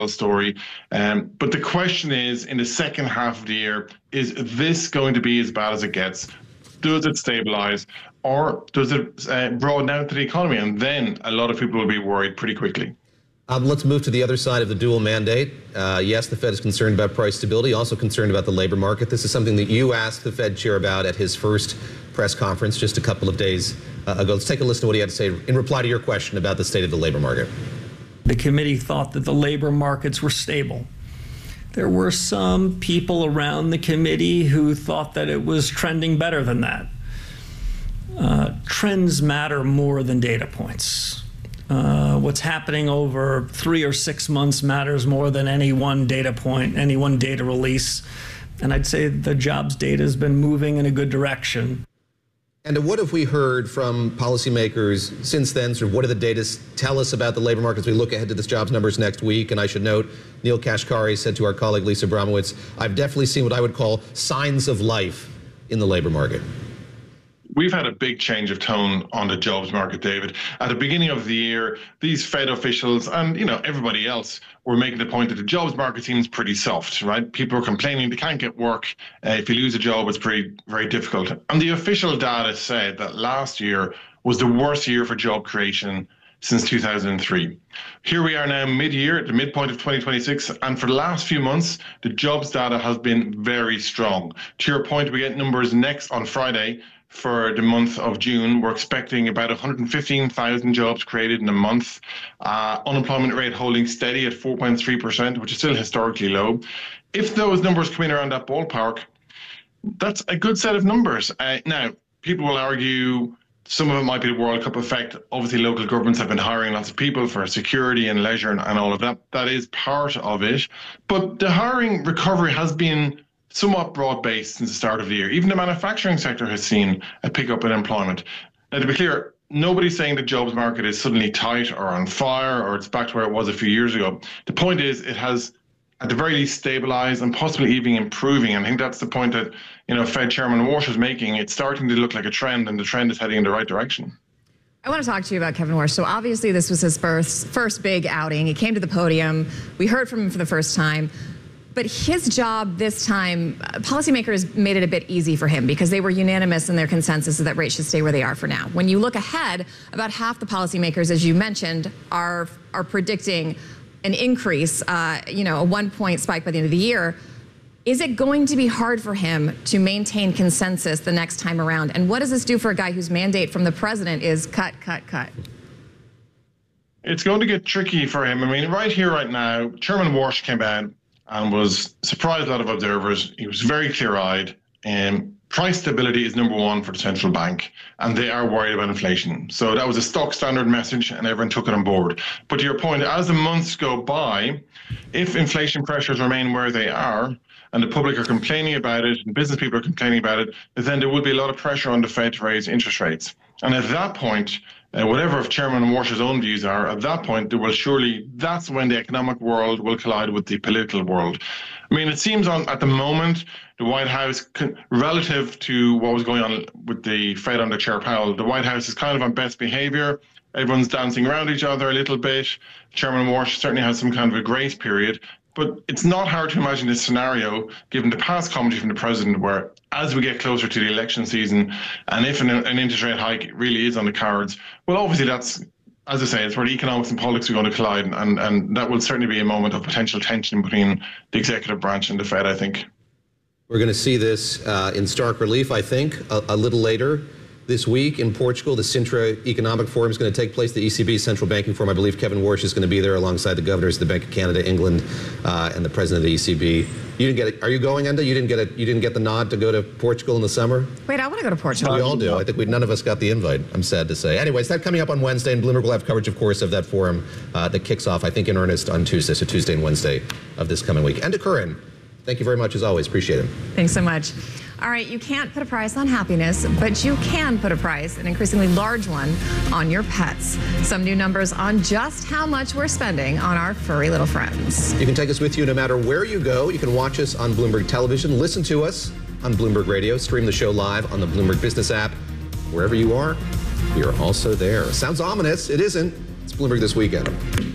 story. But the question is, in the second half of the year, is this going to be as bad as it gets? Does it stabilize, or does it broaden out to the economy? And then a lot of people will be worried pretty quickly. Let's move to the other side of the dual mandate. Yes, the Fed is concerned about price stability, also concerned about the labor market. This is something that you asked the Fed chair about at his first press conference just a couple of days ago. Let's take a listen to what he had to say in reply to your question about the state of the labor market. The committee thought that the labor markets were stable. There were some people around the committee who thought that it was trending better than that. Trends matter more than data points. What's happening over 3 or 6 months matters more than any one data point, any one data release. And I'd say the jobs data has been moving in a good direction. And what have we heard from policymakers since then? Sort of what do the data tell us about the labor market as we look ahead to this jobs numbers next week? And I should note, Neil Kashkari said to our colleague Lisa Abramowitz, I've definitely seen what I would call signs of life in the labor market. We've had a big change of tone on the jobs market, David. At the beginning of the year, these Fed officials and, everybody else were making the point that the jobs market seems pretty soft, right? People are complaining they can't get work. If you lose a job, it's very difficult. And the official data said that last year was the worst year for job creation since 2003. Here we are now mid-year, at the midpoint of 2026, and for the last few months, the jobs data has been very strong. To your point, we get numbers next on Friday. For the month of June, we're expecting about 115,000 jobs created in a month. Unemployment rate holding steady at 4.3%, which is still historically low. If those numbers come in around that ballpark, that's a good set of numbers. Now, people will argue some of it might be the World Cup effect. Obviously, local governments have been hiring lots of people for security and leisure and all of that. That is part of it. But the hiring recovery has been somewhat broad-based since the start of the year. Even the manufacturing sector has seen a pickup in employment. Now, to be clear, nobody's saying the jobs market is suddenly tight or on fire or it's back to where it was a few years ago. The point is it has, at the very least, stabilized and possibly even improving. And I think that's the point that, Fed Chairman Warsh is making. It's starting to look like a trend, and the trend is heading in the right direction. I want to talk to you about Kevin Warsh. So obviously this was his first big outing. He came to the podium. We heard from him for the first time. But his job this time, policymakers made it a bit easy for him because they were unanimous in their consensus that rates should stay where they are for now. When you look ahead, about half the policymakers, as you mentioned, are predicting an increase, a 1-point spike by the end of the year. Is it going to be hard for him to maintain consensus the next time around? And what does this do for a guy whose mandate from the president is cut, cut, cut? It's going to get tricky for him. I mean, right here, right now, Chairman Warsh came out and was surprised a lot of observers. He was very clear-eyed. Price stability is number one for the central bank, and they are worried about inflation. So that was a stock standard message, and everyone took it on board. But to your point, as the months go by, if inflation pressures remain where they are, and the public are complaining about it, and business people are complaining about it, then there will be a lot of pressure on the Fed to raise interest rates. And at that point, whatever of Chairman Warsh's own views are, at that point, that's when the economic world will collide with the political world. I mean, it seems at the moment, the White House, relative to what was going on with the Fed under Chair Powell, the White House is kind of on best behavior. Everyone's dancing around each other a little bit. Chairman Warsh certainly has some kind of a grace period. But it's not hard to imagine this scenario, given the past commentary from the president, where as we get closer to the election season, and if an interest rate hike really is on the cards, well, obviously that's, as I say, it's where the economics and politics are going to collide, and that will certainly be a moment of potential tension between the executive branch and the Fed, I think. We're going to see this in stark relief, I think, a little later this week in Portugal. The Sintra Economic Forum is going to take place, the ECB Central Banking Forum. I believe Kevin Warsh is going to be there alongside the governors of the Bank of Canada, England, and the president of the ECB. You didn't get it. Are you going, Enda? You didn't get the nod to go to Portugal in the summer? Wait, I want to go to Portugal. We all do. I think none of us got the invite, I'm sad to say. Anyways, that's coming up on Wednesday, and Bloomberg will have coverage, of course, of that forum that kicks off, I think, in earnest on Tuesday, so Tuesday and Wednesday of this coming week. Enda Curran, thank you very much, as always. Appreciate it. Thanks so much. All right, you can't put a price on happiness, but you can put a price, an increasingly large one, on your pets. Some new numbers on just how much we're spending on our furry little friends. You can take us with you no matter where you go. You can watch us on Bloomberg Television, listen to us on Bloomberg Radio, stream the show live on the Bloomberg Business app. Wherever you are, we are also there. Sounds ominous. It isn't. It's Bloomberg This Weekend.